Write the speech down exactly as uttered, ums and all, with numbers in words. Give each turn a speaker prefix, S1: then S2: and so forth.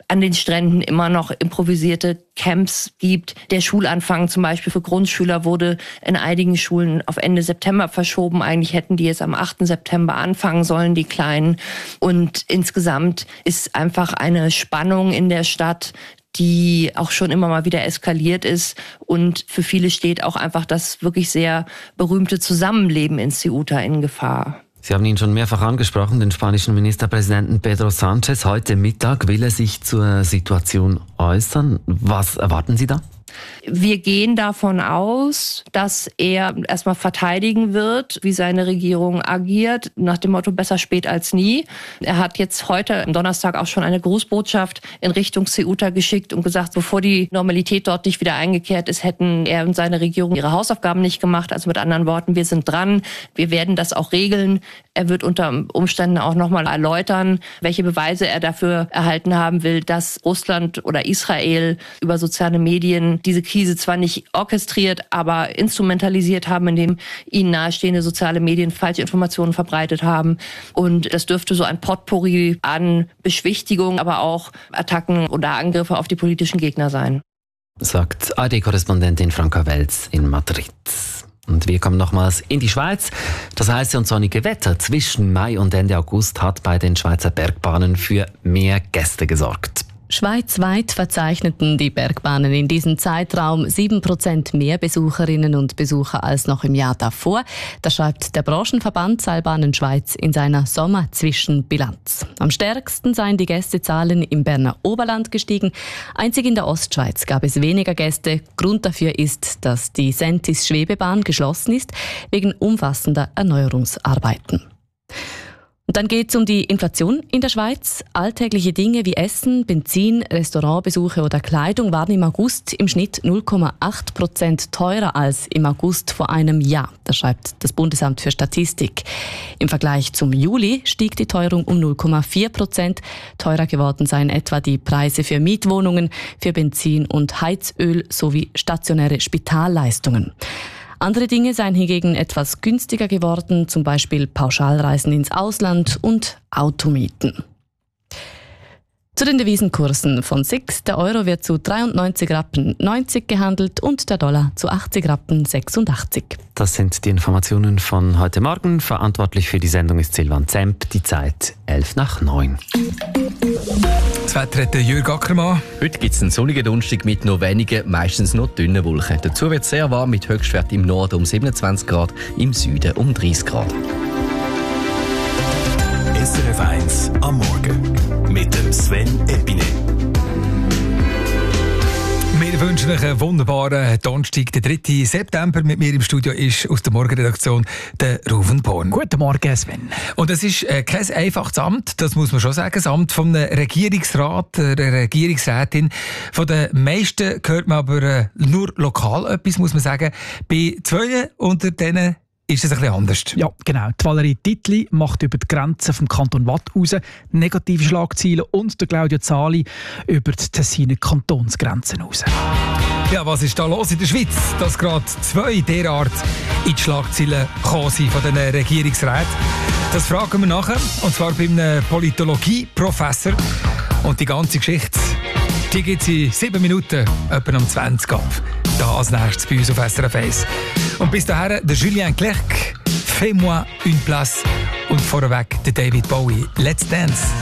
S1: an den Stränden immer noch improvisierte Camps gibt. Der Schulanfang zum Beispiel für Grundschüler wurde in einigen Schulen auf Ende September verschoben. Eigentlich hätten die jetzt am achten September anfangen sollen, die Kleinen. Und insgesamt ist einfach eine Spannung in der Stadt, die auch schon immer mal wieder eskaliert ist. Und für viele steht auch einfach das wirklich sehr berühmte Zusammenleben in Ceuta in Gefahr.
S2: Sie haben ihn schon mehrfach angesprochen, den spanischen Ministerpräsidenten Pedro Sánchez. Heute Mittag will er sich zur Situation äußern. Was erwarten Sie da?
S1: Wir gehen davon aus, dass er erstmal verteidigen wird, wie seine Regierung agiert, nach dem Motto besser spät als nie. Er hat jetzt heute am Donnerstag auch schon eine Grußbotschaft in Richtung Ceuta geschickt und gesagt, bevor die Normalität dort nicht wieder eingekehrt ist, hätten er und seine Regierung ihre Hausaufgaben nicht gemacht. Also mit anderen Worten, wir sind dran, wir werden das auch regeln. Er wird unter Umständen auch nochmal erläutern, welche Beweise er dafür erhalten haben will, dass Russland oder Israel über soziale Medien diese Krise zwar nicht orchestriert, aber instrumentalisiert haben, indem ihnen nahestehende soziale Medien falsche Informationen verbreitet haben. Und das dürfte so ein Potpourri an Beschwichtigung, aber auch Attacken oder Angriffe auf die politischen Gegner sein.
S2: Sagt A D-Korrespondentin Franka Welz in Madrid. Und wir kommen nochmals in die Schweiz. Das heiße und sonnige Wetter zwischen Mai und Ende August hat bei den Schweizer Bergbahnen für mehr Gäste gesorgt.
S3: Schweizweit verzeichneten die Bergbahnen in diesem Zeitraum sieben Prozent mehr Besucherinnen und Besucher als noch im Jahr davor. Das schreibt der Branchenverband Seilbahnen Schweiz in seiner Sommerzwischenbilanz. Am stärksten seien die Gästezahlen im Berner Oberland gestiegen. Einzig in der Ostschweiz gab es weniger Gäste. Grund dafür ist, dass die Sentis-Schwebebahn geschlossen ist, wegen umfassender Erneuerungsarbeiten. Und dann geht es um die Inflation in der Schweiz. Alltägliche Dinge wie Essen, Benzin, Restaurantbesuche oder Kleidung waren im August im Schnitt null Komma acht Prozent teurer als im August vor einem Jahr. Das schreibt das Bundesamt für Statistik. Im Vergleich zum Juli stieg die Teuerung um null Komma vier Prozent. Teurer geworden seien etwa die Preise für Mietwohnungen, für Benzin und Heizöl sowie stationäre Spitalleistungen. Andere Dinge seien hingegen etwas günstiger geworden, zum Beispiel Pauschalreisen ins Ausland und Automieten. Zu den Devisenkursen von S I X. Der Euro wird zu dreiundneunzig Rappen neunzig gehandelt und der Dollar zu achtzig Rappen sechsundachtzig.
S2: Das sind die Informationen von heute Morgen. Verantwortlich für die Sendung ist Silvan Zemp. Die Zeit elf nach neun.
S4: Das Wetter hat Jürg Ackermann.
S5: Heute gibt es einen sonnigen Donnerstag mit nur wenigen, meistens nur dünnen Wolken. Dazu wird es sehr warm mit Höchstwert im Norden um siebenundzwanzig Grad, im Süden um dreißig Grad.
S6: S R F eins am Morgen mit dem Sven Epine.
S4: Wir wünschen euch einen wunderbaren Donnerstag, den dritten September. Mit mir im Studio ist aus der Morgenredaktion der Ruven Born.
S7: Guten Morgen, Sven.
S4: Und es ist äh, kein einfaches Amt, das muss man schon sagen. Das Amt vom Regierungsrat, äh, der Regierungsrätin. Von den meisten hört man aber äh, nur lokal etwas, muss man sagen. Bei zwei unter denen ist es ein bisschen anders.
S7: Ja, genau. Die Valerie Titli macht über die Grenzen vom Kanton Watt raus negative Schlagzeilen und der Claudio Zali über die Tessiner Kantonsgrenzen raus.
S4: Ja, was ist da los in der Schweiz, dass gerade zwei derart in die Schlagzeilen gekommen sind von den Regierungsräten? Das fragen wir nachher, und zwar bei einem Politologie-Professor. Und die ganze Geschichte, die gibt es in sieben Minuten, etwa um zwanzig ab. Da als nächstes bei uns auf S R F eins. Und bis dahin der Julien Clerc, Fais-moi une place. Und vorweg der David Bowie, Let's Dance.